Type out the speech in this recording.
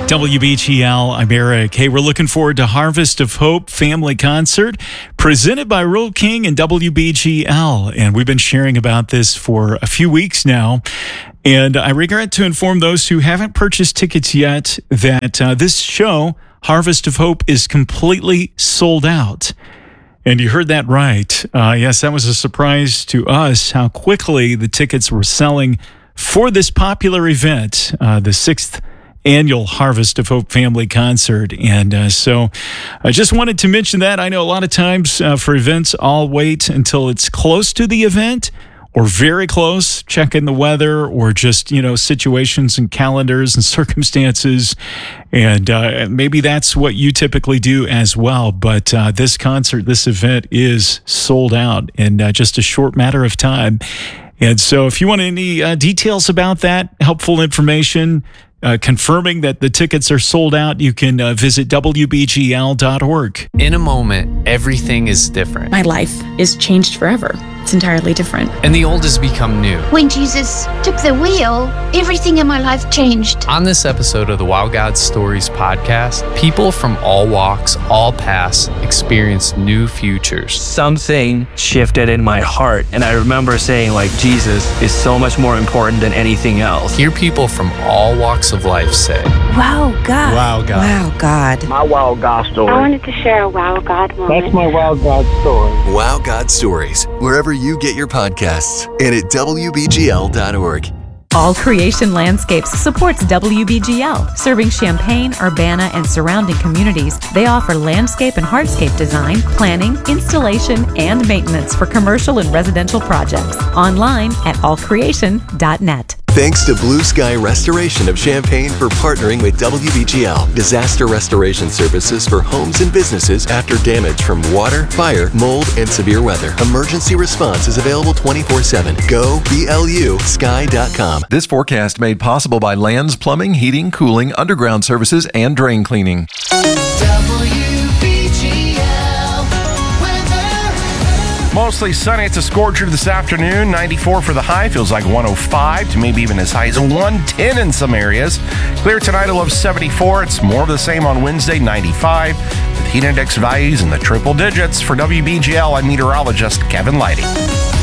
WBGL, I'm Eric. Hey, we're looking forward to Harvest of Hope Family Concert presented by Rural King and WBGL. And we've been sharing about this for a few weeks now. And I regret to inform those who haven't purchased tickets yet that this show, Harvest of Hope, is completely sold out. And you heard that right. Yes, that was a surprise to us how quickly the tickets were selling for this popular event, the 6th annual Harvest of Hope Family Concert. And so I just wanted to mention that. I know a lot of times for events, I'll wait until it's close to the event or very close, checking the weather or just, situations and calendars and circumstances. And maybe that's what you typically do as well. But this concert, this event is sold out in just a short matter of time. And so if you want any details about that, helpful information, confirming that the tickets are sold out, you can visit WBGL.org. In a moment, everything is different. My life is changed forever. It's entirely different. And the old has become new. When Jesus took the wheel, everything in my life changed. On this episode of the Wow God Stories podcast, people from all walks, all paths, experience new futures. Something shifted in my heart, and I remember saying, Jesus is so much more important than anything else. Hear people from all walks of life say, Wow God. Wow God. Wow God. My Wow God story. I wanted to share a Wow God moment. That's my Wow God story. Wow God Stories, wherever you get your podcasts, and at WBGL.org. All Creation Landscapes supports WBGL. Serving Champaign, Urbana, and surrounding communities, they offer landscape and hardscape design, planning, installation, and maintenance for commercial and residential projects. Online at allcreation.net. Thanks to Blue Sky Restoration of Champaign for partnering with WBGL. Disaster restoration services for homes and businesses after damage from water, fire, mold, and severe weather. Emergency response is available 24/7. Go BLUSky.com. This forecast made possible by Lands Plumbing, Heating, Cooling, Underground Services, and Drain Cleaning. Mostly sunny. It's a scorcher this afternoon. 94 for the high. Feels like 105 to maybe even as high as 110 in some areas. Clear tonight, a low of 74. It's more of the same on Wednesday, 95. With heat index values in the triple digits. For WBGL, I'm meteorologist Kevin Lighty.